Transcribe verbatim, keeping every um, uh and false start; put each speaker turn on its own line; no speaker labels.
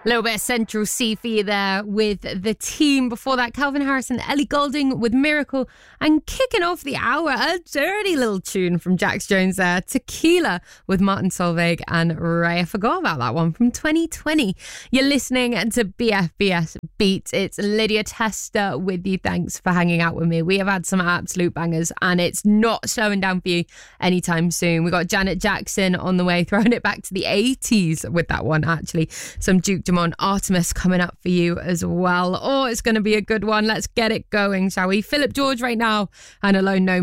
A little bit of Central C for you there with The Team. Before that, Calvin Harris and Ellie Goulding with Miracle. And kicking off the hour, a dirty little tune from Jax Jones there, Tequila with Martin Solveig and Ray. I forgot about that one from twenty twenty. You're listening to B F B S Beats. It's Lydia Tester with you. Thanks for hanging out with me. We have had some absolute bangers and it's not slowing down for you anytime soon. We got Janet Jackson on the way, throwing it back to the eighties with that one, actually. Some Duke Dumont, Artemis coming up for you as well. Oh, it's going to be a good one. Let's get it going, shall we? Philip George right now and Alone No